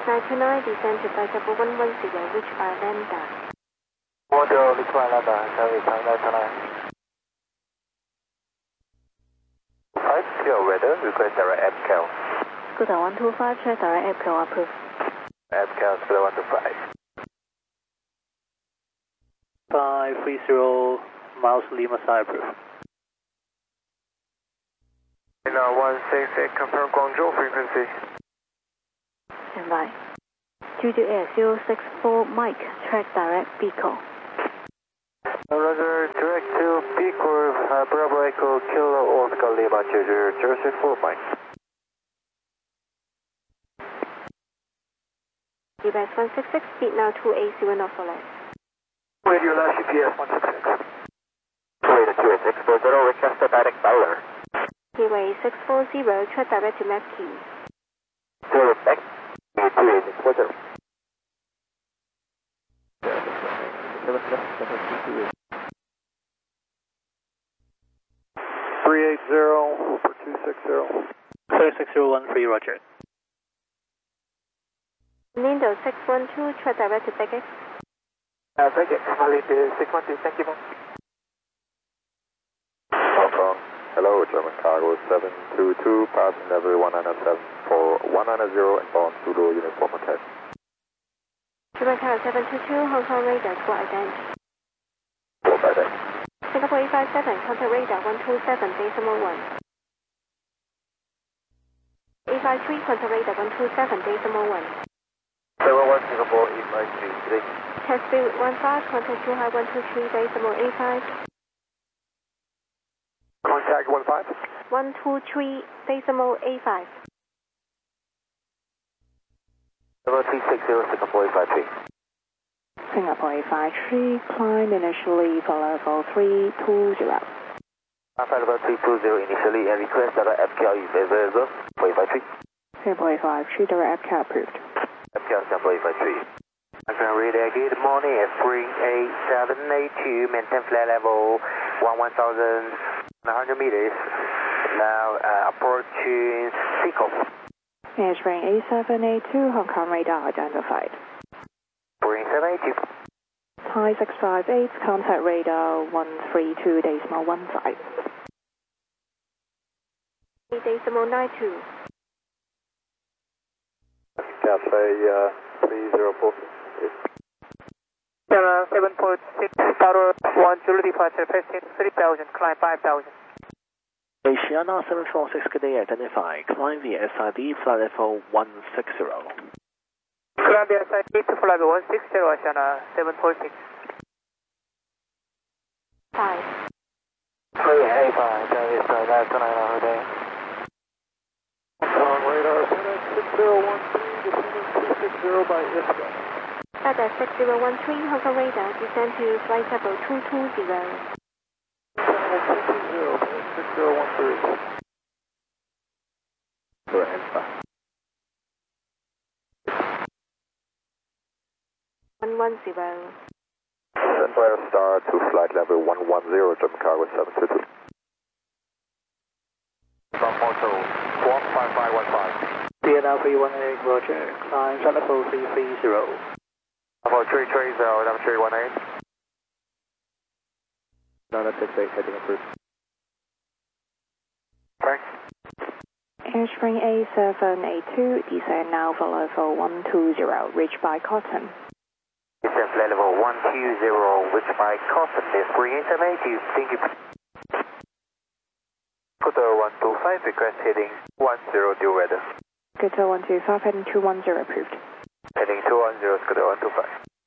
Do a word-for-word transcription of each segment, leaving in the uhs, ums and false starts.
nine two nine, descend to flight level one one zero, reach by Lambda. one zero, reach by Lambda, Charlie, nine two nine. five zero weather, request direct F C A L. Scooter one two five, check direct F C A L approved. F C A L, Scooter one two five. five three zero, miles Lima side approved. one six eight, confirm Guangzhou frequency. Stand by. Due to air zero six four, Mike, track direct Pico. Roger, direct to Pico, uh, Bravo Echo, Kilo, Oscar Lima, zero zero six four, Mike. U S one six six, speed now two eight zero knots or less. Radio last G P S one six six. Radar two eight six four zero, request a direct dialer. Keyway six four zero, track direct to Mesquite. Zero back, two eight six four zero. three eight zero for two six zero. three six zero one three, roger. Lindo six one two, track direct to Beckett. Uh, Beckett, Malibu six one two, thank you. Hong Kong, hello, German cargo seven two two, passing level one nine seven for one nine zero and bound Zulu uniform attack. German cargo seven two two, Hong Kong radar, squad identity. four five eight. Singapore eight five seven, contact radar one two seven, decimal one. eight five three, contact radar one two seven, decimal one. seven one Singapore eight five three, three. Test speed one five, contact two high one two three, decimal eight five. Contact one five. one two three, decimal eight five. Level three six zero, Singapore eight five three. Singapore eight five three, climb initially for level three two zero. Alpha level three two zero initially and request that F C A L is available for eight five three. Singapore eight five three, direct F C A L approved. F C A L Singapore eight five three. I'm going to read it. Good morning at three eight seven eight two, maintain flight level one thousand one hundred meters. Now uh, approaching Seacoast. Airspring eight seven eight two, Hong Kong radar identified. Spring seven eight two. Thai six five eight, contact radar one three two, decimal one five. Decimal nine two. Cafe uh, three zero four. seven point six, tower one, Zulu departure, passing three thousand, climb five thousand. Asiana seven four six, good day, identify, climb via S I D, flight level one six zero. Climb via S I D to flight level one six zero, Asiana seven four six. five. three eight five, that is uh, that's tonight on day. On radar, six zero one three, descending two six zero by I S C A. Radar six zero one three, Hong Kong radar, descend to flight level two two zero. two two zero, six zero one three. For Alpha. one one zero. Empire Star to flight level one one zero, German cargo seven two two. From Moto, one five five one five. D N L three one eight, roger, climb flight level three three zero. Level three three zero, number three one eight. nine six eight, heading approved. Thanks. Airspring eight seven eight two, descend now for level one two zero, reach by Cotton. Descend flight level one two zero, reach by Cotton, this three eight seven eight two, thank you. Scooter one two five, request heading one zero, due weather. Scooter one two five, heading two one zero, approved. Heading two one zero, Scooter one two five.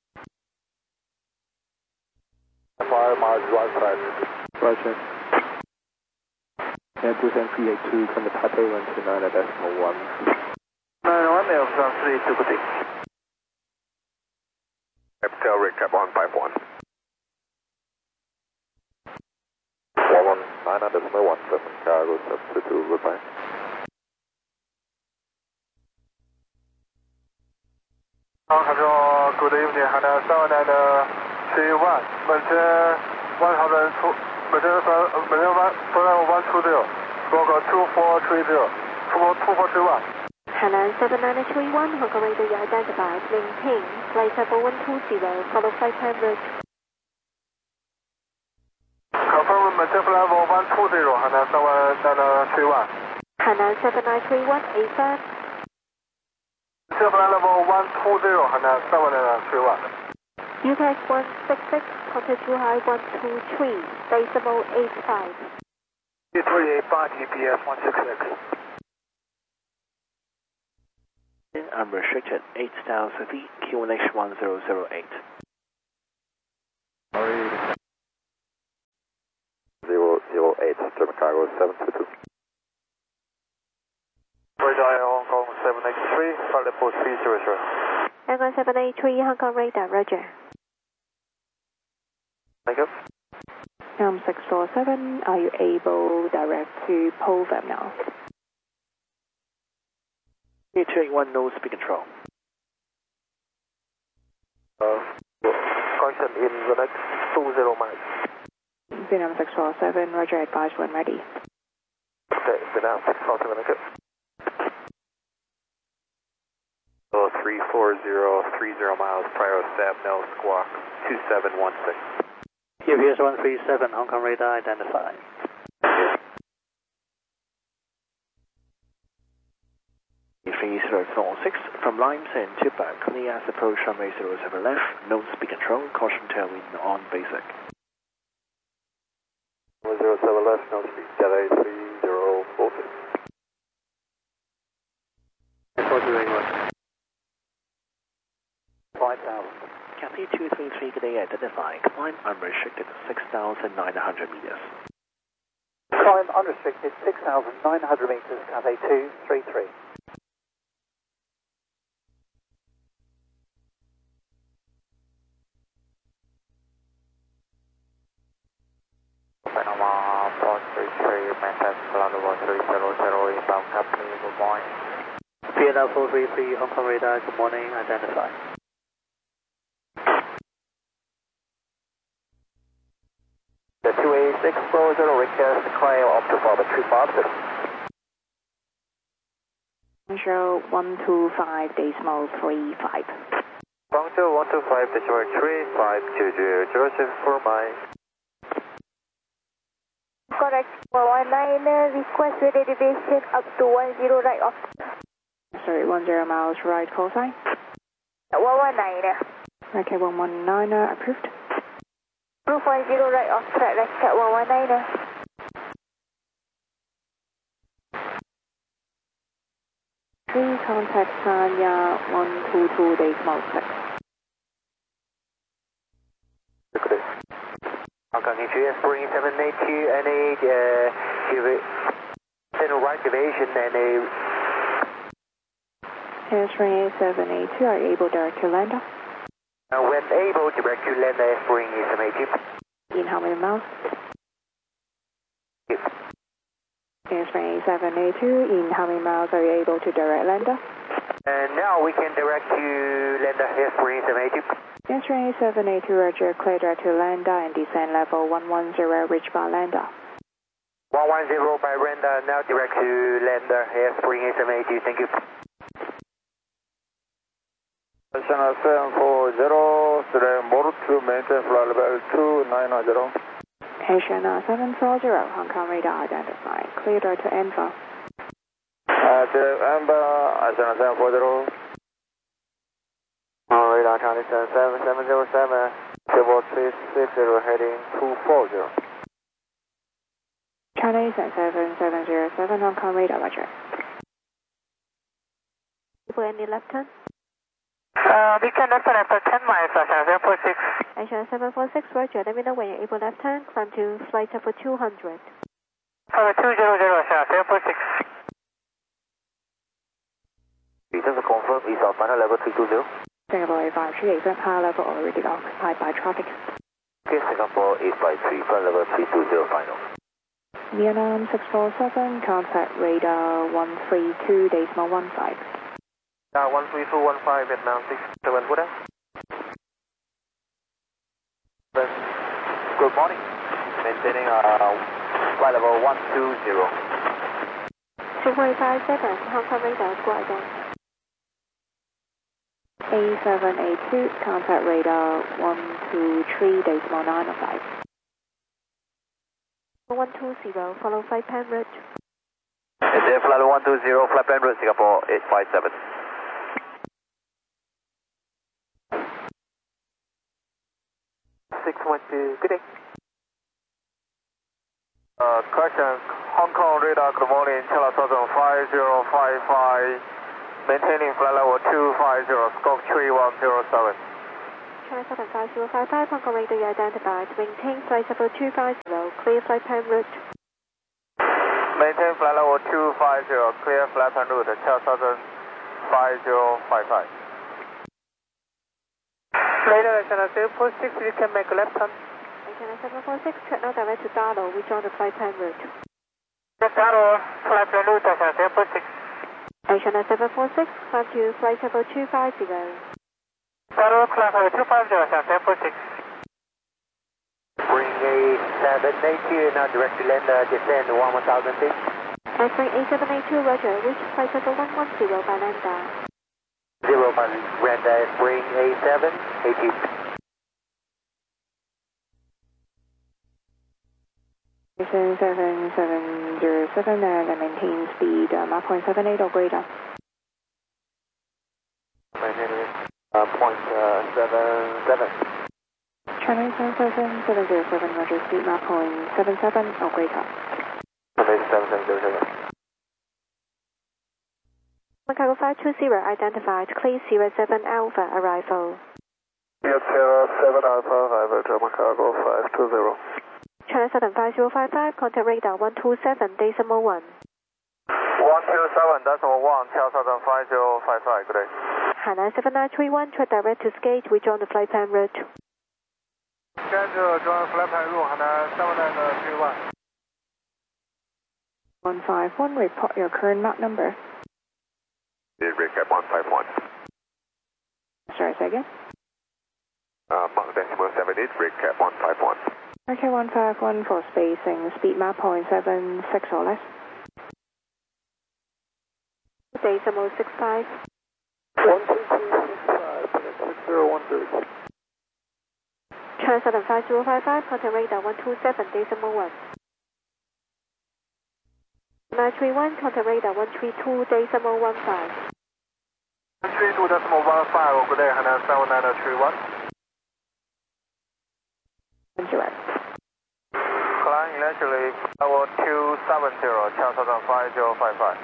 Fire miles one five. Roger. And descend three eight two from the Taipei one two nine at decimal one. nine one, Air France three two, good day. F C A L recap one five one. one one nine at decimal one, German cargo seven two two, goodbye. Hello, good evening, Hana seven nine three one, maintain one thousand two, maintain one two zero, smoke two four three zero, two four three one. Hainan seven nine three one, Hong Kong radar, you identified, maintain, flight level one two zero, follow flight time route. Confirm maintain flight level one two zero, Hainan seven nine three one. Hainan seven nine three one, affirm. Maintain flight level one two zero, Hainan seven nine three one. U K X one six six, contact Zhuhai one two three, decimal eight five. three eight five G P S one six six. Unrestricted eight thousand feet, Q N H one zero zero eight. zero zero eight, German cargo seven two two. Radar Hong Kong seven eight three, flight level three zero zero. Hong Kong seven eight three, Hong Kong radar, roger. Thank you. Nam six four seven, are you able direct to pull them now? two eight one, no speed control. Uh, connection in the next two zero miles. Vietnam six four seven, roger, advise when ready. Okay, Vietnam six four seven, okay. Oh, three four zero, three zero miles, prior stab, no squawk, two seven one six. U P S one three seven, Hong Kong radar identified. three zero four six, from Limes and Tipper, clear as approach runway zero seven left, no speed control, caution tailwind on basic. zero seven left, no speed, Cathay three zero four six. five thousand. Cathay two three three, Cathay identified, climb unrestricted six thousand nine hundred meters. Climb unrestricted six thousand nine hundred meters, Cathay two three three. Panama four three three, maintain flight level three zero zero, inbound company, good morning. P L four three three, Hong Kong radar, good morning, identified. The two eight six four zero, request climb up to forward two five zero. Zero one two five, decimal three five. Guangzhou one two five, decimal three five two zero zero seven four miles. Correct. one nine, request radio deviation up to one zero right off. Sorry, one zero miles right call sign. one one nine. Okay, one one nine, uh, approved. Proof one zero right off track, let's cut one one nine. Three contact Sanya one two two, decimal six. Look at this. Hong Kong Incheon Spring seven eight two, and a uh, give it center right deviation and a Spring seven eight two, are you able direct to lander? uh, when able direct to land the Spring seven eight two. In how many miles? Yep. Spring seven eight two, in how many miles are you able to direct lander? And now we can direct to land the Spring seven eight two. Spring seven eight two, roger, clear direct to lander and descend level one one zero, reach by lander. one one zero by Renda, now direct to lander Spring seven eight two, thank you. Channel seven four zero, select mode to maintain flight level two nine zero. Asiana seven four zero, Hong Kong radar identified, clear direct to Enver. Uh, direct Amber, Channel seven four zero. On radar condition seven seven zero seven, civil three six zero, heading two four zero. Chinese at seven seven zero seven, Hong Kong radar, roger. For any left turn? Uh, we can left turn after ten miles, seven four six. Asiana seven four six, roger, let me know when you're able left turn, climb to flight level two hundred. Cover two zero zero, seven four six. Just to confirm, is our final level three two zero? Singapore eight five three, event high level already occupied by traffic. Okay, Singapore eight five three, final level three two zero final. Vietnam six four seven, contact radar one three two, decimal one five. Uh, one three two one five, Vietnam six seven, what else? Good morning. Maintaining uh, flight level one two zero. Singapore five seven, Hong Kong radar, squad again. A seven eight two, contact radar one two three, decimal nine oh five. one two zero, follow flight plan route. It's Air Flight one two zero, flight plan route Singapore eight five seven. six one two, good day. Uh, correction, Hong Kong radar, good morning, Channel Southern five zero five five, maintaining flight level two five zero, scope three one zero seven. China Southern five zero five five, Hong Kong radar, you identified. Maintain flight level two five zero, clear flight plan route. Maintain flight level two five zero, clear flight plan route, Channel Southern five zero five five. Radar, Channel seven four six, you can make a left turn. China seven four six, track now direct to Darlow, we join the flight plan route. Darlow, flight plan route, Channel seven four six. China seven four six, climb to flight level two five zero. Darlow, climb level two five zero, Channel seven four six. Bring A seven eight two, now direct to land, uh, descend one one thousand feet. X-ray A seven eight two, roger, reach flight level one one zero by lambda. Zero by Randa, Spring A seven eight two. seven seven seven zero seven and maintain speed uh, Mach point seven eight or greater. Maintaining uh, point uh, seven seven. China seven seven seven zero seven, roger, speed Mach point seven seven or greater. seven seven zero seven. Chicago five two zero, identified, clear zero seven Alpha, arrival. Yes, Sierra seven Alpha, arrival, German Cargo five two zero. China Southern five zero five five, contact radar one two seven, decimal one. one two seven, decimal one, Channel Southern five zero five five, good day. Hainan seven nine three one, track direct to Skate, we join the flight plan route. Schedule, join flight plan route, Hainan seven nine three one. one five one, report your current Mach number. Recap one five one. Sorry, say again? Uh, Mach decimal seven eight, recap one five one. Okay, one five one for spacing, speed Mach point seven six or less. Decimal six five. one two two six five, six zero one three. China Southern five zero five five, contact radar one two seven, decimal one. nine three one, contact radar one three two, decimal one five. one three two decimal one five, good day, Hainan seven nine three one. Direct. Climb initially, level two seven zero, Channel Southern five zero five five.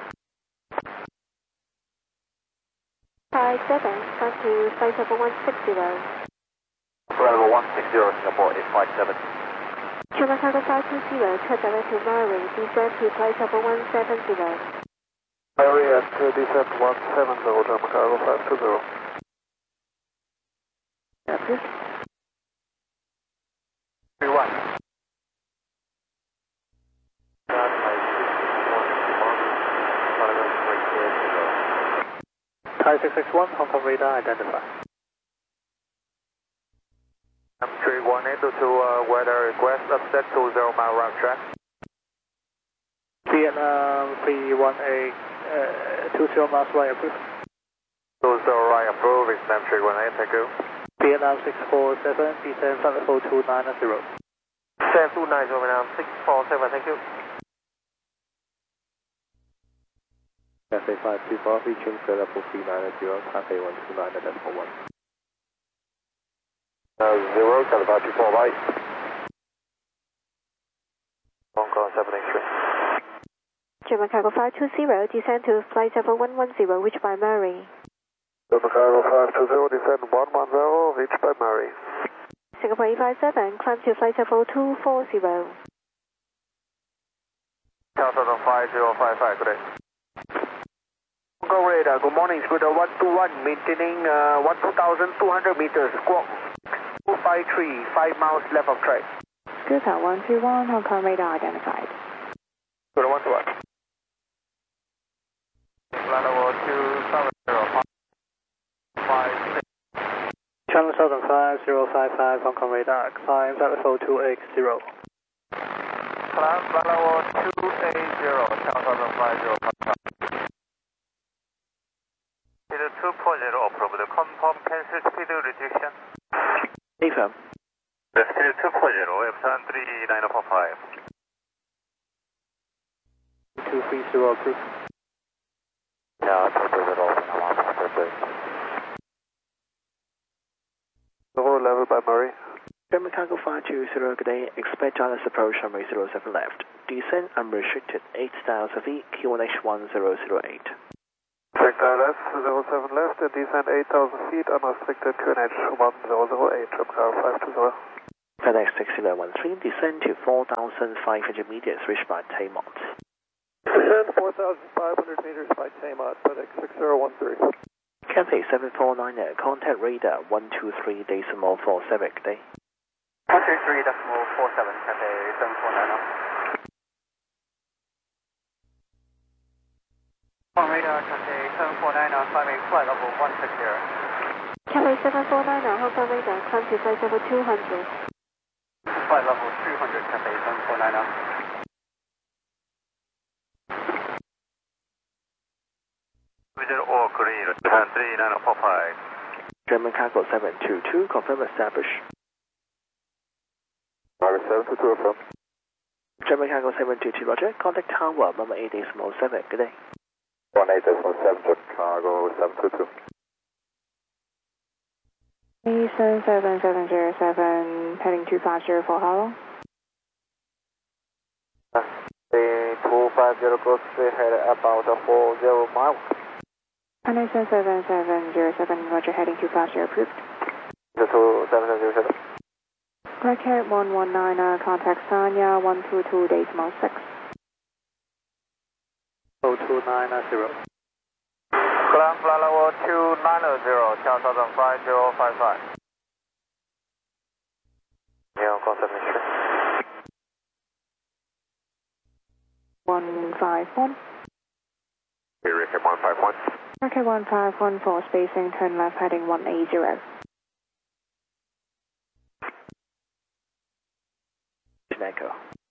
five seven, climb to flight level one six zero. Level one six zero, Singapore eight five seven. China Cargo five two zero, track direct to Murray, descend to flight level one seven zero. Murray at uh, descent one seven zero, German Cargo five two zero. Yeah, please. three one. Thai six six one, Hong Kong radar identified. M three one eight two two, uh, weather request, upset two zero mile round track. Vietnam three one eight, uh, two zero miles right approved. two zero right approved, it's M three one eight, thank you. Vietnam six four seven, descend flight level two nine zero. seven two nine zero, Vietnam six four seven, thank you. F A five two four, reaching flight level three nine zero, Taipei one two nine decimal one. Uh, zero, Calibre two four, right. Hong Kong seven eight three. German Cargo five two zero, descend to flight level one one zero, reached by Murray. German Cargo five two zero, descend one one zero, reached by Murray. Singapore eight five seven, climb to flight level two four zero. Channel Southern five zero five five, good day. Hong Kong radar, good morning, Scooter one two one, maintaining uh, one two thousand two hundred meters, squawk two five three, five miles left of track. Scooter one two one, Hong Kong radar identified. Scooter one two one. Flight level two seven zero, five six. Channel Southern five zero five five, Hong Kong radar, climb flight level two eight zero. climb flight level two eighty, ten thousand five zero. Speed two forty approved. Confirm cancel speed reduction. Affirm. Speed two forty, Epsilon three nine four five. two three zero approved. Yeah, appropriate at all. Alarm appropriate. Lower level by Murray. German Cargo five two zero, good day. Expect Dallas approach runway zero seven left. Descend unrestricted eight thousand feet, Q one H one zero zero eight. Check Dallas zero seven left and descend eight thousand feet, unrestricted Q N H one zero zero eight, German Cargo five two zero. FedEx six zero one three, descend to four thousand five hundred meters, reached by Taymont. Descend four thousand five hundred meters by Taymont, FedEx six zero one three. Cathay seven four nine zero, contact radar one two three decimal four seven, good day. one two three decimal four seven, Cathay seven four nine zero. On radar, Cathay seven four nine zero, climbing flight level one six zero. Cathay seven four nine zero, hold on radar, climb to flight level two hundred. Flight level two hundred, Cathay seven four nine zero. Visual all green, three nine four five. German Cargo seven two two, confirm establish. Margaret seven two two affirm. German Cargo seven two two, roger. Contact tower, number eight decimal seven, good day. one eight decimal seven, Chicago seven two two. Eastern seven seven zero seven, heading two five zero for how long? two five zero, close head about four zero miles. Anderson seven seven zero seven, roger, heading two five zero approved. two seven seven zero seven. Blackhead one one nine, uh, contact Sanya one two two decimal six. oh two nine zero. Climb flight level two nine zero, ten thousand five zero five five. Yeah, contact me. one five one. Recap one five one. Blackhead one five one for spacing, turn left heading one eight zero. Echo.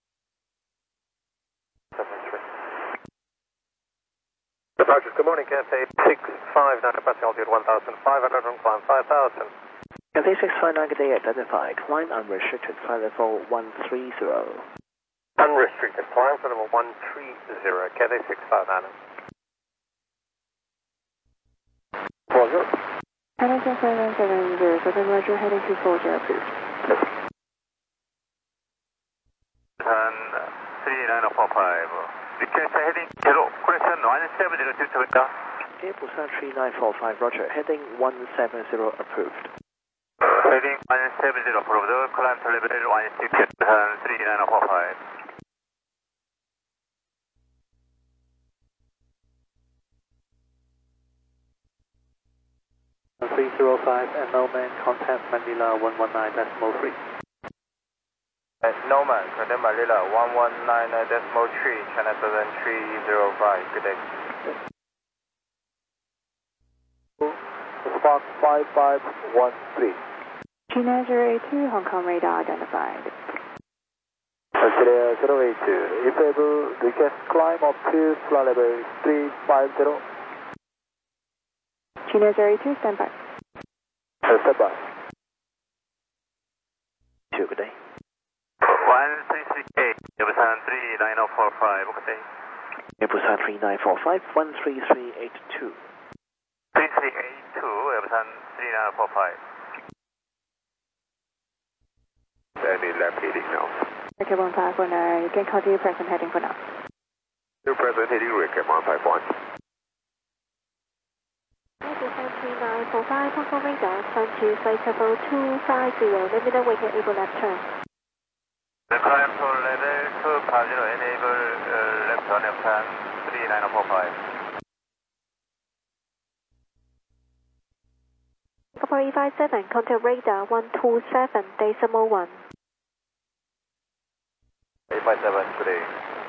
Departures, good morning, Cathay six five nine, passing altitude one thousand five hundred and climb five thousand. Cathay six five nine, good day, identified. Climb unrestricted, flight level one three zero. Unrestricted, climb for level one three zero, Cathay six five nine. four zero. Anderson seven seven zero seven, roger, heading two four zero approved. three nine four five. Request heading zero, question one seven zero two seven. Air Busan three nine four five, roger, heading one seven zero approved. Heading one seven zero approved, climb to level one six three nine four five. three zero five and no man, contact Manila one one nine decimal three. Snowman, contact Manila one one nine decimal three, China seven three zero five, good day. Response five five one three. China zero eight two, Hong Kong radar identified. Australia zero eight two, if able, request climb up to flight level three five zero. China zero eight two, stand by. Uh, stand by. Two, good day. one three three eight, Busan three nine four five, good day. Air Busan three nine four five, one three three eight two. three three eight two, Busan three nine four five. Any left heading now. Okay, one five one, uh, you can continue present heading for now. New present heading, recap one five one. Descend three nine four five, Hong Kong radar, climb to flight level two five zero, let me know when you're able left turn. The climb to level two five zero, enable uh, left turn, left turn, three nine four five. Singapore E five seven, contact radar one two seven, decimal one. eight five seven, good day.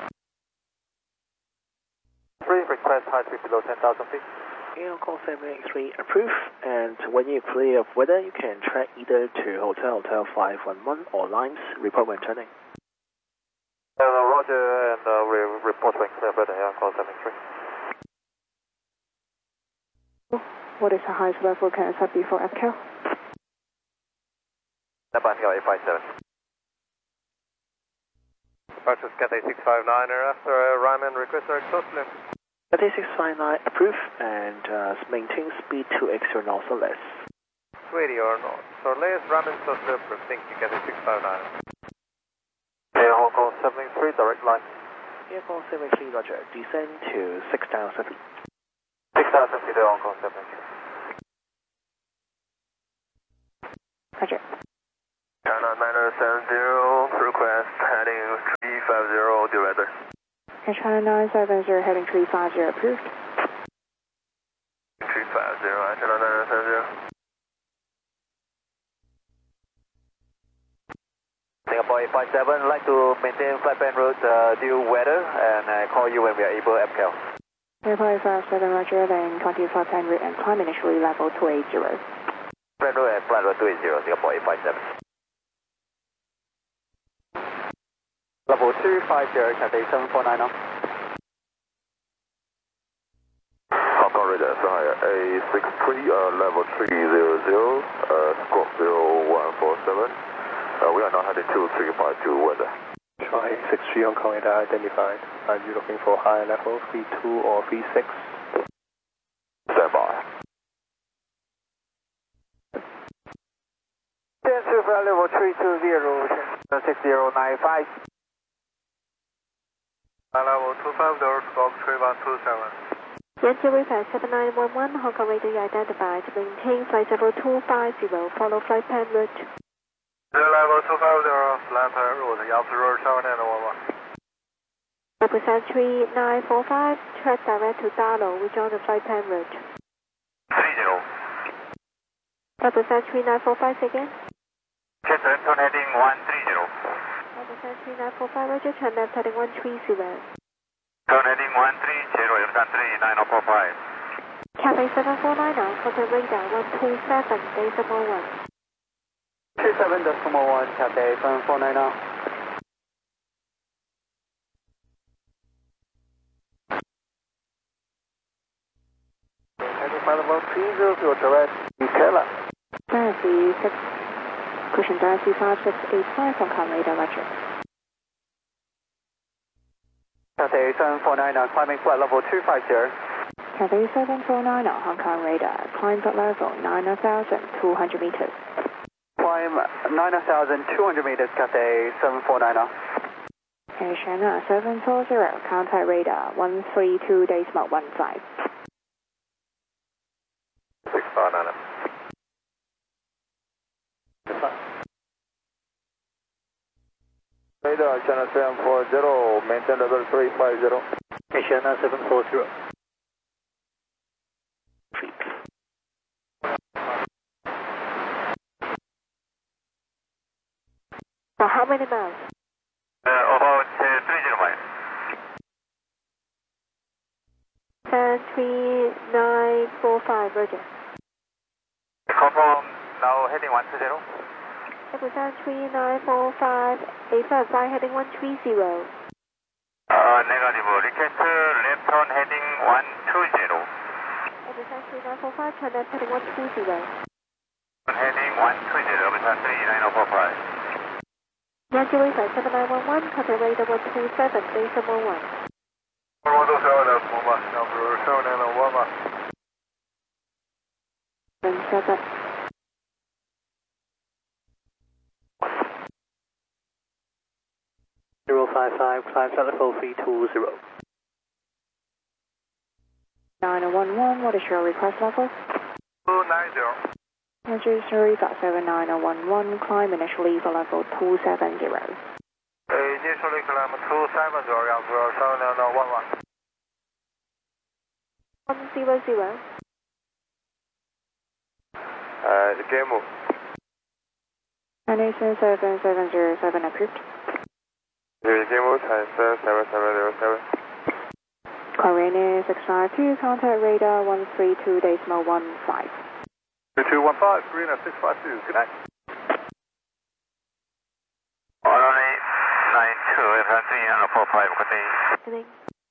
Three, request high speed below ten thousand feet. Air call seven eight three, approve. And when you're clear of weather, you can track either to Hotel Hotel five one one or lines, report when turning. Uh, Roger, and uh, we report when clear by the air call seven three. What is the highest level can accept before F Q? Nabango eight five seven. Departure Cathay six five nine, after Ryman request our exhaust limit. Cathay six five nine approve and uh, maintain speed two X or north or less. Sweetie or north. So less Ryman exhaust limit, thank you, Cathay six five nine. Air Hong Kong seven three, direct line. Air Hong Kong seven three, roger. Descend to six thousand feet. six thousand feet, Air Hong Kong seven three. Roger. China nine seven zero, request heading three five zero, due weather. Air China nine seven zero, heading three five zero, approved. three five zero, China nine seven zero. Singapore eight five seven, like to maintain flight plan route uh, due weather, and uh, call you when we are able F C A L. Airport eight five seven, roger, then continue flight plan route and climb initially level two eight zero. Plan route and flight route two eight zero, Singapore eight five seven. Level two five zero, Cathay seven four nine now. Hong Kong radar, Sahaya A six three, uh, level three zero zero, uh, squawk zero one four seven. Uh, we are now heading to three five two weather. Try six three Hong Kong radar identified. Are you looking for higher level, three two or three six? Stand by. Transfer flight level three two zero, six zero nine five. Level two five zero, squawk three one two seven. Yankee Repair seven nine one one, Hong Kong radio identified. Maintain flight level two five zero, follow flight plan route. Level two five zero, flight plan route, Yangtze Road seven nine one one. Represent three nine four five, track direct to Darlow, rejoin the flight plan route. three zero. Represent three nine four five again. Check return heading one three zero. Represent three nine four five, roger, turn left heading one three zero. Turn heading one three zero, F three nine zero four five. Cathay seven four nine now, contact radar one two seven, decimal one. two seven decimal one, Cathay seven four nine now. Heading flight level three zero zero, direct to Kerala. Galaxy six, pushing Galaxy five six eight five, Hong Kong radar, roger. Cathay seven four nine now, climbing flight level two five zero. Cathay seven four nine, Hong Kong radar, climb at level nine thousand two hundred meters. Climb nine thousand two hundred meters, Cathay seven four nine now. Air China seven four zero, contact radar one three two decimal one five. six five nine. Radar China seven four zero, maintain level three five zero. China seven four zero. For how many miles? Uh, about uh, three zero miles. And three nine four five, roger. Confirm now heading one two zero. Represent three nine four five, eight five five, heading one three zero. Uh, negative. Request left turn heading one two zero. Represent three nine four five, turn left heading one two zero. Heading one two zero, return three nine zero four five. Yankee Repair seven nine one one, contact radar one two seven, decimal one. one two seven, decimal one, number seven nine one one. Seven seven. zero five five, climb flight level three two zero. nine one one, what is your request level? two nine zero. Register got seven nine one one, climb initially for level two seven zero. Initially climb two seven zero, Yangtze Road seven nine one one. one zero zero. Uh, game move. Nation seven seven zero seven approved. Game move, seven seven zero seven. Korean six nine two, contact radar one three two decimal one five. two two one five, Korean six five two, good night. Alright, nine Infancy on a four five, continue. Good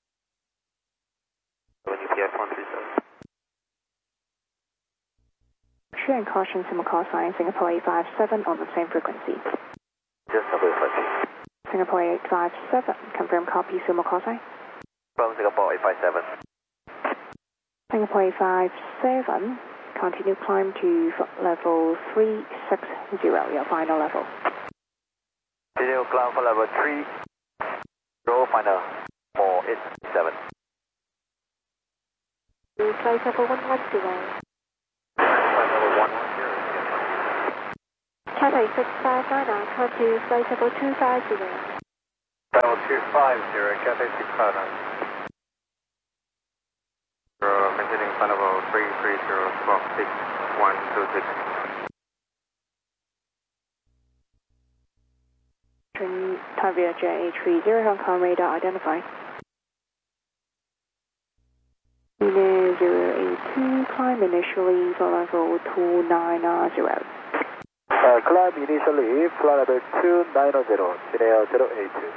U P S one three seven. True and caution Singapore call sign Singapore eight five seven on the same frequency. Just W five two. Singapore eight five seven, confirm copy Singapore call sign. From Singapore eight five seven. Singapore eight five seven, continue climb to level three six zero, your final level. Continue climb for level three, roll final four eight seven. Flight level one one zero. Flight level one one zero. Cathay six five nine nine, come to flight level two five zero. Level two five zero, Cathay six five nine. Uh, maintaining flight level three three zero, squawk six one two six. Time via J A three zero, Hong Kong radar identified. Unit zero eight two, climb initially for level two nine zero. Uh, climb initially, flight level two nine zero, Scenario zero eight two.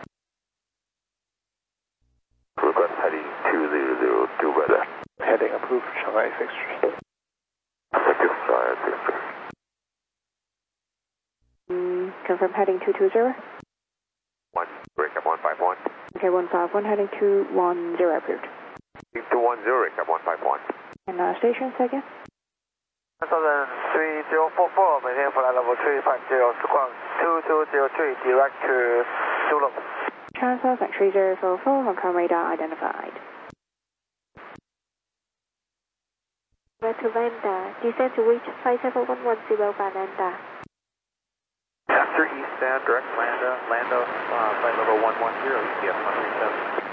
Request heading two zero zero, two weather. Heading approved, Shanghai fixtures. Thank you, Shanghai fixtures. Mm, confirm heading two two zero. One, break up one five one. Okay, one five one, heading two one zero approved. two one zero, break up one five one. And uh, station second. one thousand three zero four four, maintain flight level three five zero, squawk two two zero three, direct to Zulu. Transfer three zero four four, Hong Kong radar identified. Where to Lambda, descend to reach flight level one one zero by Lambda. After eastbound, direct Lambda, Lambda, uh, flight level one one zero, E T F one three seven.